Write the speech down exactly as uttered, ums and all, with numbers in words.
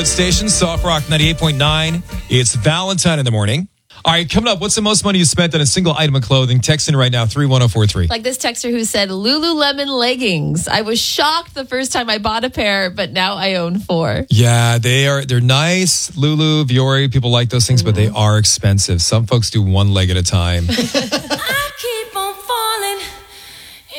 Station, Soft Rock ninety-eight point nine. It's Valentine in the morning. All right, coming up, what's the most money you spent on a single item of clothing? Text in right now, three one zero four three. Like this texter who said, Lululemon leggings. I was shocked the first time I bought a pair, but now I own four. Yeah, they are, they're nice. Lulu, Viore, people like those things, mm-hmm. but they are expensive. Some folks do one leg at a time.